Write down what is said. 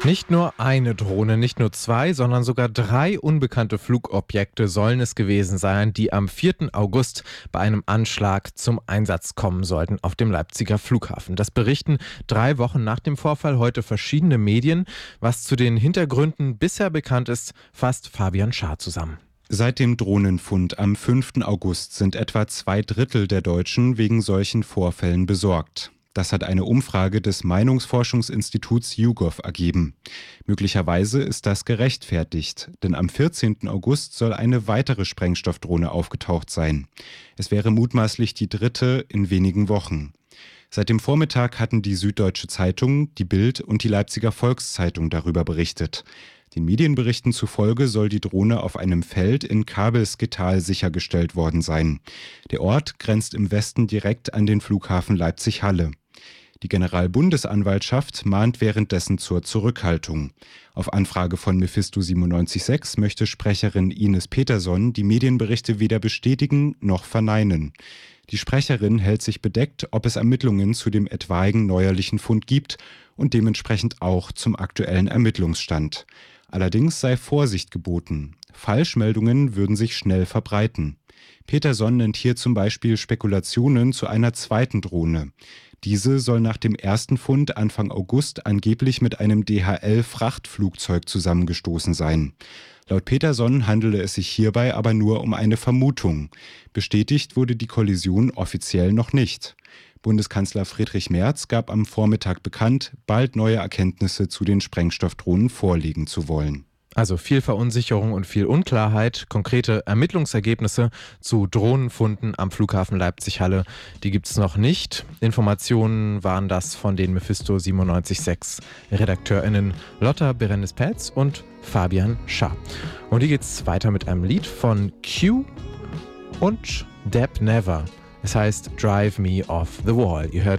Nicht nur eine Drohne, nicht nur zwei, sondern sogar 3 unbekannte Flugobjekte sollen es gewesen sein, die am 4. August bei einem Anschlag zum Einsatz kommen sollten auf dem Leipziger Flughafen. Das berichten 3 Wochen nach dem Vorfall heute verschiedene Medien. Was zu den Hintergründen bisher bekannt ist, fasst Fabian Schaar zusammen. Seit dem Drohnenfund am 5. August sind etwa 2/3 der Deutschen wegen solchen Vorfällen besorgt. Das hat eine Umfrage des Meinungsforschungsinstituts YouGov ergeben. Möglicherweise ist das gerechtfertigt, denn am 14. August soll eine weitere Sprengstoffdrohne aufgetaucht sein. Es wäre mutmaßlich die 3. in wenigen Wochen. Seit dem Vormittag hatten die Süddeutsche Zeitung, die Bild und die Leipziger Volkszeitung darüber berichtet. Den Medienberichten zufolge soll die Drohne auf einem Feld in Kabelskital sichergestellt worden sein. Der Ort grenzt im Westen direkt an den Flughafen Leipzig-Halle. Die Generalbundesanwaltschaft mahnt währenddessen zur Zurückhaltung. Auf Anfrage von Mephisto 976 möchte Sprecherin Ines Peterson die Medienberichte weder bestätigen noch verneinen. Die Sprecherin hält sich bedeckt, ob es Ermittlungen zu dem etwaigen neuerlichen Fund gibt und dementsprechend auch zum aktuellen Ermittlungsstand. Allerdings sei Vorsicht geboten. Falschmeldungen würden sich schnell verbreiten. Peterson nennt hier zum Beispiel Spekulationen zu einer zweiten Drohne. Diese soll nach dem ersten Fund Anfang August angeblich mit einem DHL-Frachtflugzeug zusammengestoßen sein. Laut Peterson handele es sich hierbei aber nur um eine Vermutung. Bestätigt wurde die Kollision offiziell noch nicht. Bundeskanzler Friedrich Merz gab am Vormittag bekannt, bald neue Erkenntnisse zu den Sprengstoffdrohnen vorlegen zu wollen. Also viel Verunsicherung und viel Unklarheit. Konkrete Ermittlungsergebnisse zu Drohnenfunden am Flughafen Leipzig-Halle, die gibt es noch nicht. Informationen waren das von den Mephisto 976 RedakteurInnen Lotta Berendes-Pelz und Fabian Schaar. Und hier geht's weiter mit einem Lied von Q und Deb Never. Es heißt Drive Me Off the Wall. Ihr hört